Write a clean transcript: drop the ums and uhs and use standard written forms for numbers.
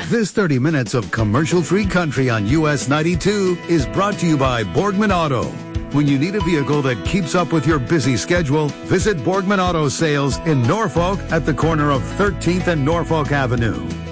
This 30 minutes of commercial-free country on US 92 is brought to you by Borgman Auto. When you need a vehicle that keeps up with your busy schedule, visit Borgman Auto Sales in Norfolk at the corner of 13th and Norfolk Avenue.